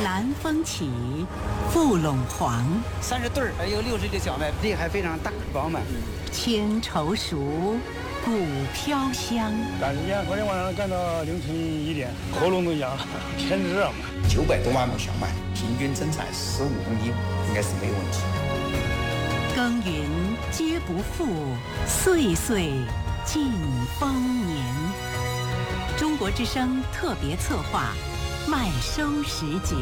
南风起，富陇黄 30对儿，有60粒小麦，粒还非常大饱满。 千愁熟，谷飘香。 但是你看昨天晚上干到凌晨1点，喉咙都痒了，天热嘛。 900多万亩小麦，平均增产15公斤，应该是没有问题。 耕耘皆不负，岁岁尽丰年。中国之声特别策划，麦收时节。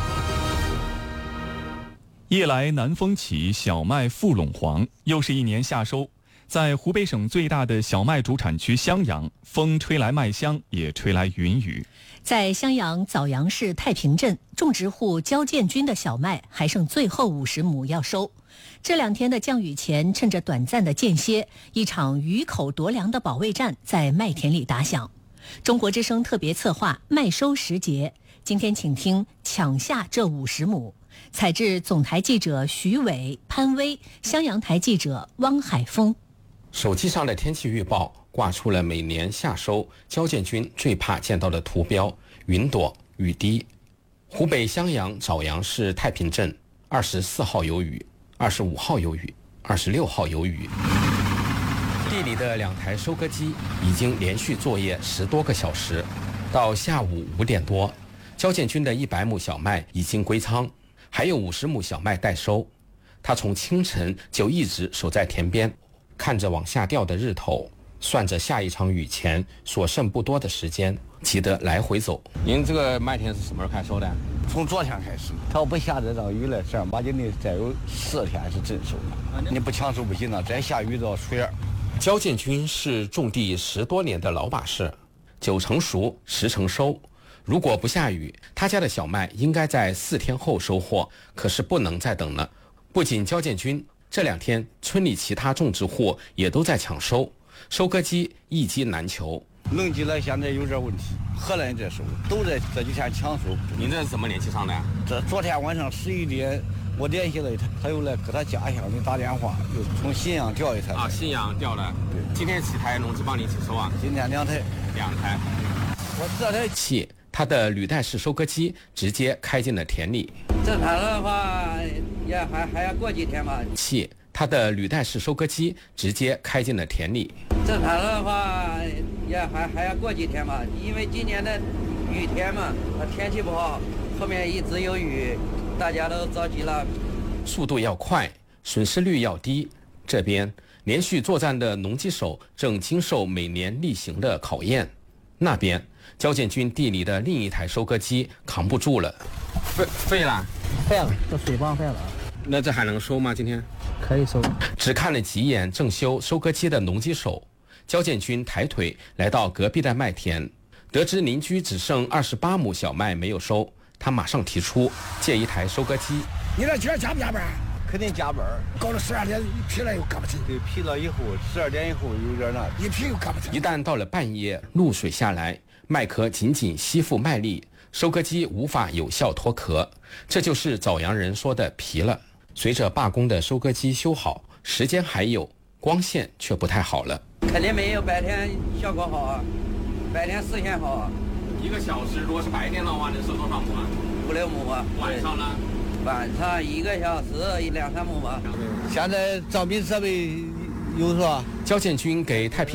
夜来南风起，小麦富陇黄，又是一年夏收。在湖北省最大的小麦主产区襄阳，风吹来麦香，也吹来云雨。 在襄阳枣阳市太平镇，种植户焦建军的小麦还剩最后50亩要收。这2天的降雨前，趁着短暂的间歇，一场雨口夺粮的保卫战在麦田里打响。中国之声特别策划麦收时节，今天请听抢下这50亩。采制总台记者徐伟、潘威，襄阳台记者汪海峰。 手机上的天气预报挂出了每年夏收焦建军最怕见到的图标：云朵、雨滴。湖北襄阳枣阳市太平镇24号有雨，25号有雨，26号有雨。地里的2台收割机已经连续作业10多个小时，到下午5点多，焦建军的100亩小麦已经归仓，还有50亩小麦待收。他从清晨就一直守在田边，看着往下掉的日头，算着下一场雨前所剩不多的时间，急得来回走。您这个麦田是什么时候开始收的？ 从昨天开始，它要不下这场雨了，正儿八经的再有4天是真收了。你不抢收不行了，再下雨都要水儿。 焦建军是种地10多年的老把式，9成熟10成收。如果不下雨，他家的小麦应该在4天后收获，可是不能再等了。不仅焦建军，这2天村里其他种植户也都在抢收，收割机一机难求。 农机了现在有点问题，荷兰在收，都在这几天抢收。 您这是怎么联系上的？ 这昨天晚上11点，我联系了他又来给他家乡的打电话，又从信阳调一台。 啊，信阳调了。对，今天几台农机帮你一起收啊？ 今天2台。 2台。 我这台气，他的履带式收割机直接开进了田里。 正常的话，也还要过几天吧。 气，他的履带式收割机直接开进了田里。 正常的话，也还要过几天吧，因为今年的雨天嘛，天气不好，后面一直有雨，大家都着急了。 速度要快，损失率要低。这边连续作战的农机手正经受每年例行的考验。那边焦建军地里的另一台收割机扛不住了，废了， 这水泵废了。 那这还能收吗？今天可以收。 只看了几眼正修收割机的农机手，焦建军抬腿来到隔壁的麦田，得知邻居只剩28亩小麦没有收，他马上提出借一台收割机。 你这今儿加不加班？ 肯定加班。 搞了12点，一批了又赶不进。 对，批了以后12点以后有点难， 一批又赶不进。 一旦到了半夜，露水下来，麦壳紧紧吸附麦粒，收割机无法有效脱壳，这就是枣阳人说的皮了。随着罢工的收割机修好，时间还有，光线却不太好了。 肯定没有白天效果好啊，白天视线好啊。 1个小时如果是白天的话，能收多少亩啊 ？5、6亩啊。 晚上呢？ 晚上1个小时2、3亩吧。 现在照明设备有是吧？ 焦建军给太平